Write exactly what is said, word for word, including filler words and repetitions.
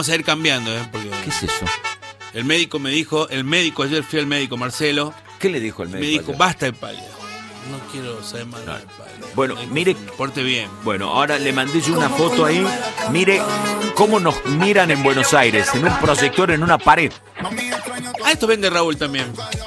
vamos a ir cambiando, ¿eh? Porque ¿Qué es eso? el médico me dijo, el médico, ayer fui al médico, Marcelo. ¿Qué le dijo el médico? Me dijo, ayer? basta de pálida. No quiero saber más No. de pálida. Bueno, Hay mire- cosas- Porte bien. Bueno, ahora le mandé yo una foto ahí. Mire cómo nos miran en Buenos Aires, en un proyector en una pared. Ah, esto vende Raúl también.